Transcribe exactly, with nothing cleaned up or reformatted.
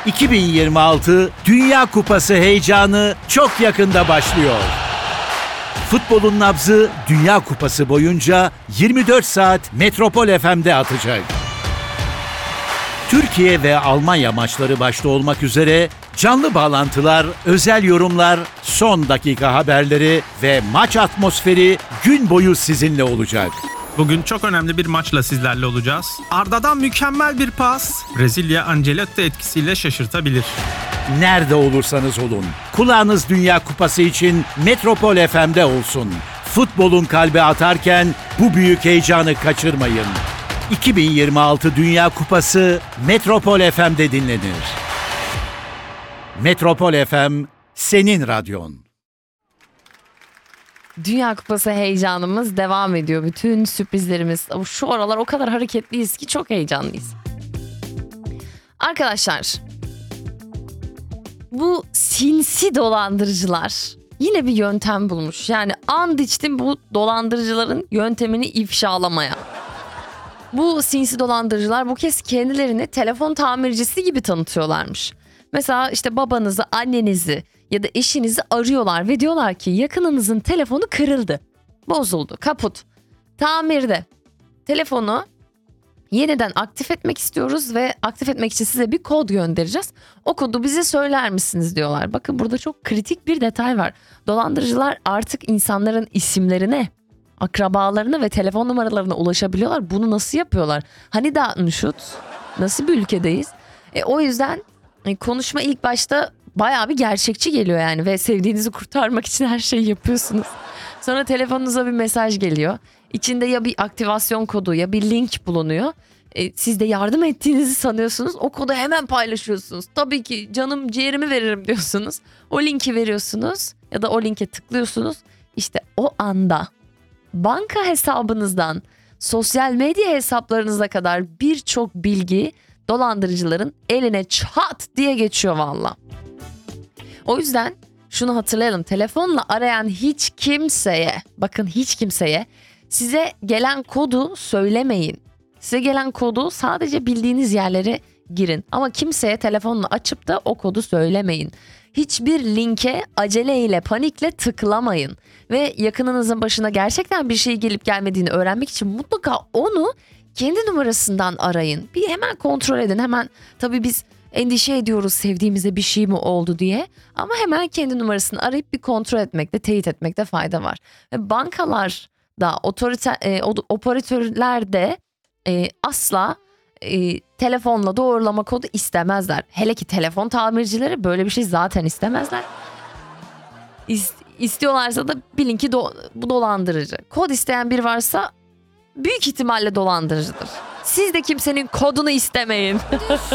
iki bin yirmi altı Dünya Kupası heyecanı çok yakında başlıyor. Futbolun nabzı Dünya Kupası boyunca yirmi dört saat Metropol F M'de atacak. Türkiye ve Almanya maçları başta olmak üzere canlı bağlantılar, özel yorumlar, son dakika haberleri ve maç atmosferi gün boyu sizinle olacak. Bugün çok önemli bir maçla sizlerle olacağız. Arda'dan mükemmel bir pas. Brezilya Ancelotti etkisiyle şaşırtabilir. Nerede olursanız olun, kulağınız Dünya Kupası için Metropol F M'de olsun. Futbolun kalbi atarken bu büyük heyecanı kaçırmayın. iki bin yirmi altı Dünya Kupası Metropol F M'de dinlenir. Metropol F M, senin radyon. Dünya Kupası heyecanımız devam ediyor. Bütün sürprizlerimiz. Şu aralar o kadar hareketliyiz ki çok heyecanlıyız. Arkadaşlar, bu sinsi dolandırıcılar yine bir yöntem bulmuş. Yani and içtim bu dolandırıcıların yöntemini ifşalamaya. Bu sinsi dolandırıcılar bu kez kendilerini telefon tamircisi gibi tanıtıyorlarmış. Mesela işte babanızı, annenizi ya da eşinizi arıyorlar ve diyorlar ki yakınınızın telefonu kırıldı, bozuldu, kaput, tamirde. Telefonu yeniden aktif etmek istiyoruz ve aktif etmek için size bir kod göndereceğiz. O kodu bize söyler misiniz diyorlar. Bakın burada çok kritik bir detay var. Dolandırıcılar artık insanların isimlerine, akrabalarına ve telefon numaralarına ulaşabiliyorlar. Bunu nasıl yapıyorlar? Hani Datenschutz? Nasıl bir ülkedeyiz? E, o yüzden e, konuşma ilk başta bayağı bir gerçekçi geliyor yani ve sevdiğinizi kurtarmak için her şeyi yapıyorsunuz. Sonra telefonunuza bir mesaj geliyor. İçinde ya bir aktivasyon kodu ya bir link bulunuyor. E, siz de yardım ettiğinizi sanıyorsunuz. O kodu hemen paylaşıyorsunuz. Tabii ki canım ciğerimi veririm diyorsunuz. O linki veriyorsunuz ya da o linke tıklıyorsunuz. İşte o anda banka hesabınızdan sosyal medya hesaplarınıza kadar birçok bilgi dolandırıcıların eline çat diye geçiyor valla. O yüzden şunu hatırlayalım. Telefonla arayan hiç kimseye, bakın hiç kimseye size gelen kodu söylemeyin. Size gelen kodu sadece bildiğiniz yerlere girin. Ama kimseye telefonla açıp da o kodu söylemeyin. Hiçbir linke aceleyle, panikle tıklamayın. Ve yakınınızın başına gerçekten bir şey gelip gelmediğini öğrenmek için mutlaka onu kendi numarasından arayın. Bir hemen kontrol edin. Hemen tabii biz endişe ediyoruz sevdiğimize bir şey mi oldu diye. Ama hemen kendi numarasını arayıp bir kontrol etmekte, teyit etmekte fayda var. Ve bankalar da, otorite, e, operatörler de e, asla e, telefonla doğrulama kodu istemezler. Hele ki telefon tamircileri böyle bir şey zaten istemezler. İst, istiyorlarsa da bilin ki do, bu dolandırıcı. Kod isteyen biri varsa büyük ihtimalle dolandırıcıdır. Siz de kimsenin kodunu istemeyin.